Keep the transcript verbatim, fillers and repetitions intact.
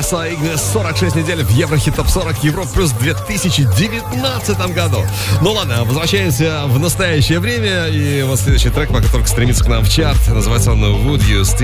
Alexa Ignis, сорок шесть недель в Еврохит Топ сорок Европа плюс в две тысячи девятнадцатом году. Ну ладно, возвращаемся в настоящее время. И вот следующий трек, пока только стремится к нам в чарт, называется он Would You Still